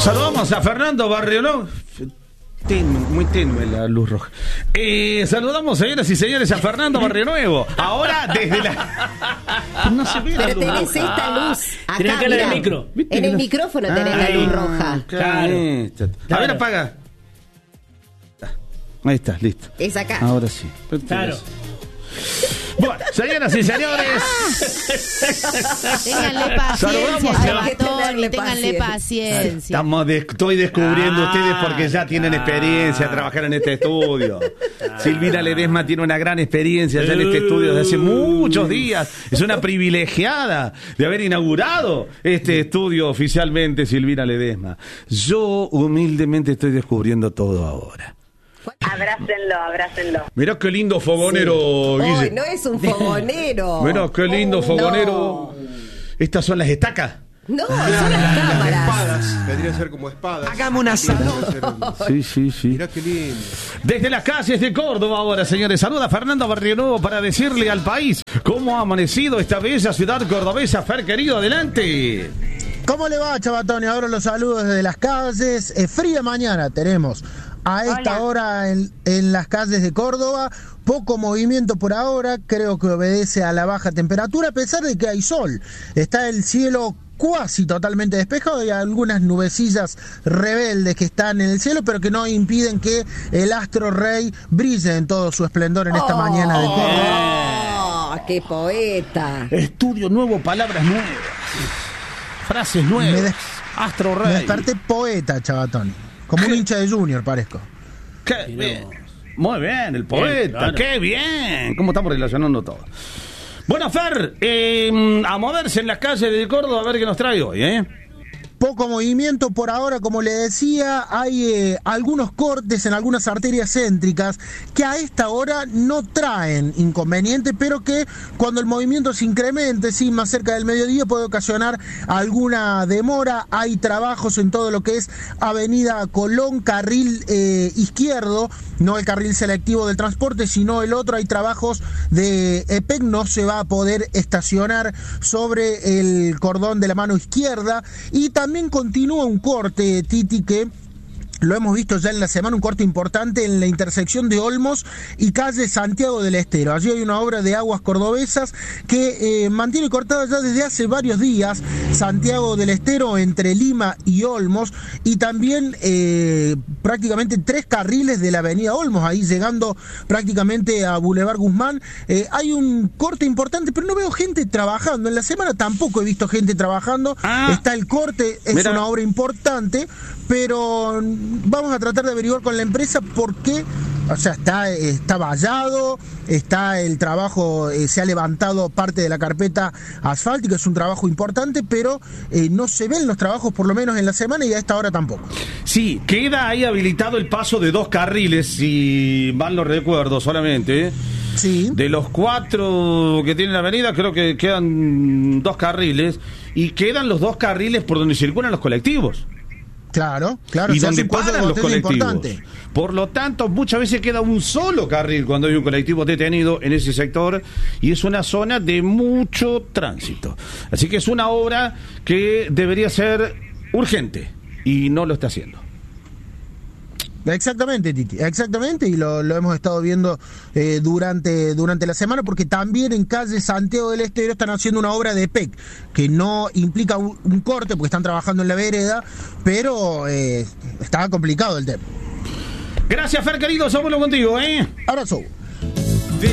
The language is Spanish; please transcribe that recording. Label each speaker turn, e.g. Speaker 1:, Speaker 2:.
Speaker 1: Saludamos a Fernando Barrio Nuevo. Muy tenue la luz roja. Saludamos, señoras y señores, a Fernando Barrio Nuevo. Ahora desde la... No se ve la
Speaker 2: Pero
Speaker 1: luz
Speaker 2: tenés
Speaker 1: roja.
Speaker 2: esta luz acá,
Speaker 3: Tenés que
Speaker 2: mirá.
Speaker 3: el micro.
Speaker 2: En el micrófono tenés la luz roja.
Speaker 1: Claro. A ver, apaga. Ahí está, listo.
Speaker 2: Es acá.
Speaker 1: Ahora sí.
Speaker 3: Claro.
Speaker 1: Bueno, señoras y señores,
Speaker 4: Ténganle paciencia,
Speaker 1: Saludamos a-
Speaker 4: Sebastián, ténganle paciencia.
Speaker 1: estoy descubriendo ustedes porque ya tienen experiencia, trabajar en este estudio. Silvina Ledesma tiene una gran experiencia ya en este estudio desde hace muchos días. Es una privilegiada de haber inaugurado este estudio oficialmente, Silvina Ledesma. Yo humildemente estoy descubriendo todo ahora.
Speaker 5: Abrácenlo.
Speaker 1: Mirá qué lindo fogonero,
Speaker 2: Ay,
Speaker 1: Guille.
Speaker 2: no es un fogonero.
Speaker 1: Mirá qué lindo fogonero. Estas son las estacas.
Speaker 2: No, son las cámaras.
Speaker 6: Espadas, vendría a ser como espadas.
Speaker 3: Hagamos una
Speaker 1: Sí.
Speaker 6: Mirá qué lindo.
Speaker 1: Desde las calles de Córdoba ahora, señores, saluda Fernando Barrio Nuevo para decirle al país cómo ha amanecido esta bella ciudad cordobesa. Fer, querido, adelante.
Speaker 7: ¿Cómo le va, Chabatoni? Ahora los saludos desde las calles. Fría mañana tenemos. A esta hora en las calles de Córdoba, poco movimiento por ahora, creo que obedece a la baja temperatura, a pesar de que hay sol. Está el cielo cuasi totalmente despejado y algunas nubecillas rebeldes que están en el cielo, pero que no impiden que el astro rey brille en todo su esplendor en esta mañana de Córdoba.
Speaker 2: ¡Oh, qué poeta!
Speaker 1: Estudio nuevo, palabras nuevas, frases nuevas. Astro
Speaker 7: Me
Speaker 1: Rey.
Speaker 7: desperté poeta, Chabatoni. Como un hincha de Junior parezco.
Speaker 1: Qué bien. Muy bien, el poeta.
Speaker 3: Bien, claro.
Speaker 1: Qué bien. ¿Cómo estamos relacionando todo? Bueno, Fer, a moverse en las calles de Córdoba a ver qué nos trae hoy, ¿eh?
Speaker 7: Poco movimiento por ahora, como le decía, hay algunos cortes en algunas arterias céntricas que a esta hora no traen inconveniente, pero que cuando el movimiento se incremente, sí, más cerca del mediodía, puede ocasionar alguna demora. Hay trabajos en todo lo que es Avenida Colón, carril izquierdo, no el carril selectivo del transporte, sino el otro. Hay trabajos de EPEC, no se va a poder estacionar sobre el cordón de la mano izquierda. Y también continúa un corte, Titi, que lo hemos visto ya en la semana, un corte importante en la intersección de Olmos y calle Santiago del Estero. Allí hay una obra de Aguas Cordobesas que mantiene cortada ya desde hace varios días Santiago del Estero entre Lima y Olmos, y también prácticamente 3 carriles de la avenida Olmos, ahí llegando prácticamente a Boulevard Guzmán. Hay un corte importante, pero no veo gente trabajando. En la semana tampoco he visto gente trabajando. Está el corte, es
Speaker 1: Mira.
Speaker 7: una obra importante, pero vamos a tratar de averiguar con la empresa por qué. O sea, está vallado, está el trabajo, se ha levantado parte de la carpeta asfáltica, es un trabajo importante, pero no se ven los trabajos por lo menos en la semana, y a esta hora tampoco.
Speaker 1: Sí, queda ahí habilitado el paso de 2 carriles, si mal no recuerdo solamente, ¿eh?
Speaker 7: Sí.
Speaker 1: De los 4 que tiene la avenida, creo que quedan 2 carriles, y quedan los 2 carriles por donde circulan los colectivos.
Speaker 7: Claro,
Speaker 1: Y
Speaker 7: se hace
Speaker 1: donde
Speaker 7: un corte
Speaker 1: paran los
Speaker 7: bastante
Speaker 1: colectivos.
Speaker 7: importante.
Speaker 1: Por lo tanto, muchas veces queda un solo carril cuando hay un colectivo detenido en ese sector, y es una zona de mucho tránsito. Así que es una obra que debería ser urgente y no lo está haciendo.
Speaker 7: Exactamente, Titi, exactamente, y lo hemos estado viendo durante la semana, porque también en calle Santiago del Estero están haciendo una obra de PEC, que no implica un corte, porque están trabajando en la vereda, pero está complicado el tema.
Speaker 1: Gracias, Fer, querido, somos contigo, ¿eh?
Speaker 7: Abrazo.